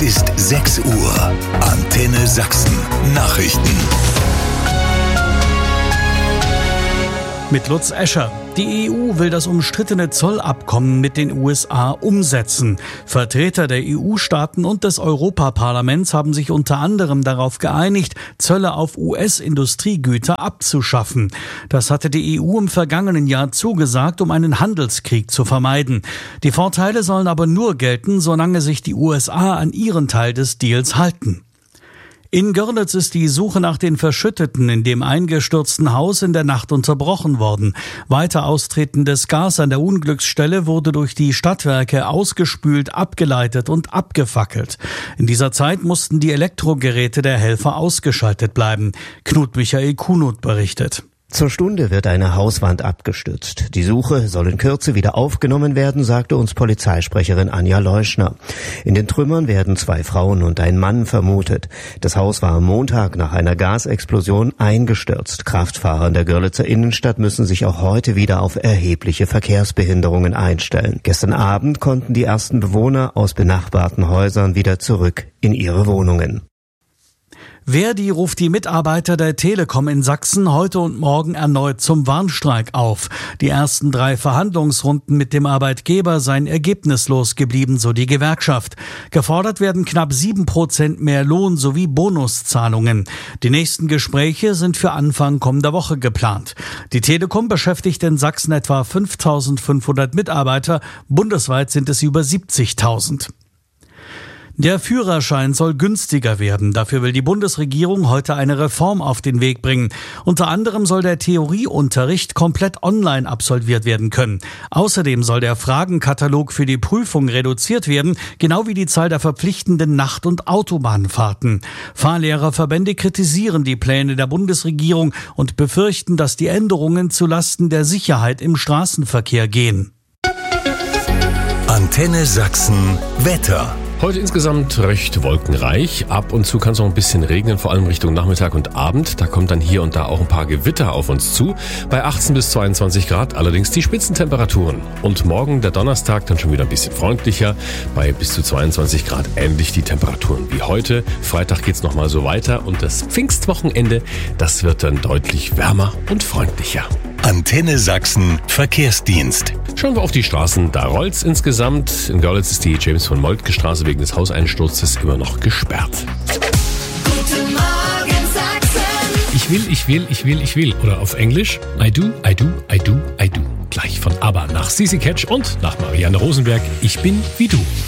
ist 6 Uhr. Antenne Sachsen. Nachrichten. Mit Lutz Escher. Die EU will das umstrittene Zollabkommen mit den USA umsetzen. Vertreter der EU-Staaten und des Europaparlaments haben sich unter anderem darauf geeinigt, Zölle auf US-Industriegüter abzuschaffen. Das hatte die EU im vergangenen Jahr zugesagt, um einen Handelskrieg zu vermeiden. Die Vorteile sollen aber nur gelten, solange sich die USA an ihren Teil des Deals halten. In Görlitz ist die Suche nach den Verschütteten in dem eingestürzten Haus in der Nacht unterbrochen worden. Weiter austretendes Gas an der Unglücksstelle wurde durch die Stadtwerke ausgespült, abgeleitet und abgefackelt. In dieser Zeit mussten die Elektrogeräte der Helfer ausgeschaltet bleiben. Knut Michael Kunut berichtet. Zur Stunde wird eine Hauswand abgestützt. Die Suche soll in Kürze wieder aufgenommen werden, sagte uns Polizeisprecherin Anja Leuschner. In den Trümmern werden 2 Frauen und ein Mann vermutet. Das Haus war am Montag nach einer Gasexplosion eingestürzt. Kraftfahrer in der Görlitzer Innenstadt müssen sich auch heute wieder auf erhebliche Verkehrsbehinderungen einstellen. Gestern Abend konnten die ersten Bewohner aus benachbarten Häusern wieder zurück in ihre Wohnungen. Verdi ruft die Mitarbeiter der Telekom in Sachsen heute und morgen erneut zum Warnstreik auf. Die ersten 3 Verhandlungsrunden mit dem Arbeitgeber seien ergebnislos geblieben, so die Gewerkschaft. Gefordert werden knapp 7% mehr Lohn sowie Bonuszahlungen. Die nächsten Gespräche sind für Anfang kommender Woche geplant. Die Telekom beschäftigt in Sachsen etwa 5.500 Mitarbeiter. Bundesweit sind es über 70.000. Der Führerschein soll günstiger werden. Dafür will die Bundesregierung heute eine Reform auf den Weg bringen. Unter anderem soll der Theorieunterricht komplett online absolviert werden können. Außerdem soll der Fragenkatalog für die Prüfung reduziert werden, genau wie die Zahl der verpflichtenden Nacht- und Autobahnfahrten. Fahrlehrerverbände kritisieren die Pläne der Bundesregierung und befürchten, dass die Änderungen zulasten der Sicherheit im Straßenverkehr gehen. Antenne Sachsen Wetter. Heute insgesamt recht wolkenreich. Ab und zu kann es noch ein bisschen regnen, vor allem Richtung Nachmittag und Abend. Da kommt dann hier und da auch ein paar Gewitter auf uns zu. Bei 18 bis 22 Grad allerdings die Spitzentemperaturen. Und morgen, der Donnerstag, dann schon wieder ein bisschen freundlicher. Bei bis zu 22 Grad ähnlich die Temperaturen wie heute. Freitag geht's nochmal so weiter. Und das Pfingstwochenende, das wird dann deutlich wärmer und freundlicher. Antenne Sachsen Verkehrsdienst. Schauen wir auf die Straßen, da rollt's insgesamt. In Görlitz ist die James-von-Moltke-Straße wegen des Hauseinsturzes immer noch gesperrt. Guten Morgen Sachsen. Ich will. Oder auf Englisch, I do. Gleich von ABBA nach Sisi Catch und nach Marianne Rosenberg, Ich bin wie du.